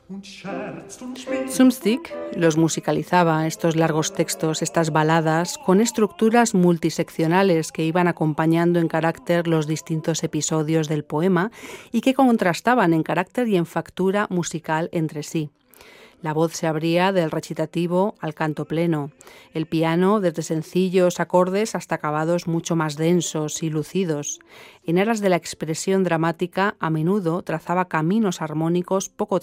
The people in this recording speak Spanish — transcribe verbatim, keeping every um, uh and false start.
Zumsteeg los musicalizaba, estos largos textos, estas baladas, con estructuras multiseccionales que iban acompañando en carácter los distintos episodios del poema y que contrastaban en carácter y en factura musical entre sí. La voz se abría del recitativo al canto pleno, el piano desde sencillos acordes hasta acabados mucho más densos y lucidos. En aras de la expresión dramática, a menudo trazaba caminos armónicos poco